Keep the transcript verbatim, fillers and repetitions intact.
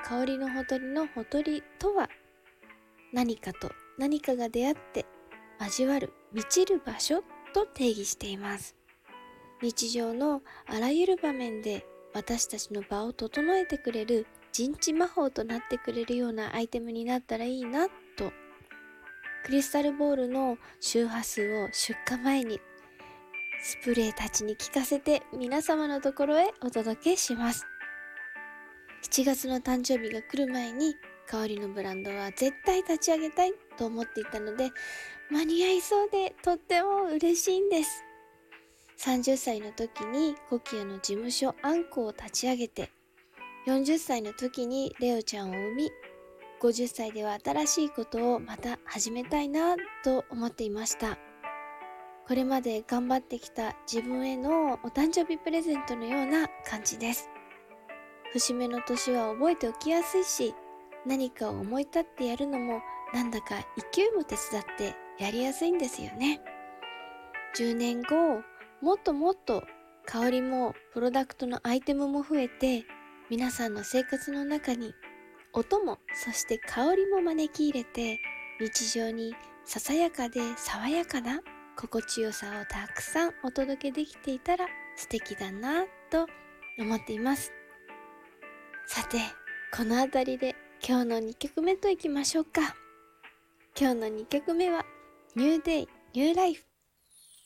香りのほとりのほとりとは、何かと何かが出会って交わる満ちる場所と定義しています。日常のあらゆる場面で私たちの場を整えてくれる人知魔法となってくれるようなアイテムになったらいいなと、クリスタルボールの周波数を出荷前にスプレーたちに効かせて皆様のところへお届けします。しちがつの誕生日が来る前に香りのブランドは絶対立ち上げたいと思っていたので、間に合いそうでとっても嬉しいんです。さんじゅっさいの時にコキアの事務所アンコを立ち上げて、よんじゅっさいの時にレオちゃんを産み、ごじゅっさいでは新しいことをまた始めたいなと思っていました。これまで頑張ってきた自分へのお誕生日プレゼントのような感じです。節目の年は覚えておきやすいし、何かを思い立ってやるのもなんだか勢いも手伝ってやりやすいんですよね。じゅうねんご、もっともっと香りもプロダクトのアイテムも増えて、皆さんの生活の中に音もそして香りも招き入れて、日常にささやかで爽やかな心地よさをたくさんお届けできていたら素敵だなと思っています。さて、このあたりで今日のにきょくめといきましょうか。今日のにきょくめは New Day New Life